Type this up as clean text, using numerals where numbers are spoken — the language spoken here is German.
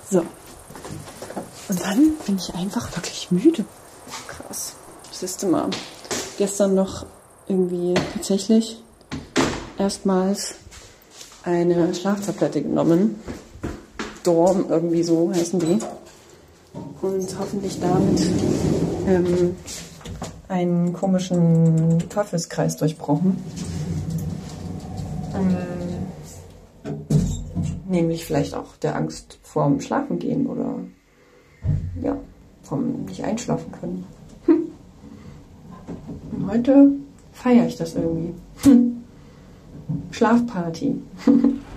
So. Und dann bin ich einfach wirklich müde. Krass. Siehst du mal. Gestern noch irgendwie tatsächlich erstmals eine Schlaftablette genommen. Dorm, irgendwie so heißen die. Und hoffentlich damit einen komischen Teufelskreis durchbrochen. Nämlich vielleicht auch der Angst vorm Schlafengehen oder ja, vom nicht einschlafen können. Und heute feiere ich das irgendwie. Schlafparty.